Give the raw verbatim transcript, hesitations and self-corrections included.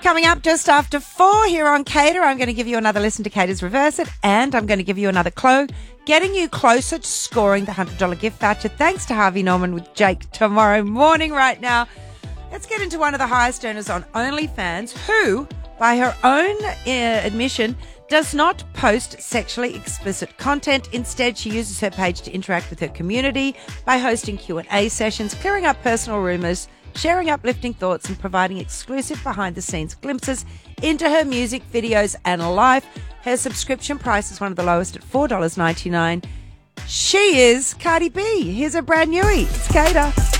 Coming up just after four here on Cater, I'm going to give you another listen to Cater's Reverse It, and I'm going to give you another clue, getting you closer to scoring the one hundred dollars gift voucher thanks to Harvey Norman with Jake tomorrow morning. Right now, let's get into one of the highest earners on OnlyFans who, by her own uh, admission, does not post sexually explicit content. Instead, she uses her page to interact with her community by hosting Q and A sessions, clearing up personal rumours, sharing uplifting thoughts, and providing exclusive behind-the-scenes glimpses into her music, videos, and life. Her subscription price is one of the lowest at four dollars ninety-nine. She is Cardi B. Here's a brand newie. It's Cater.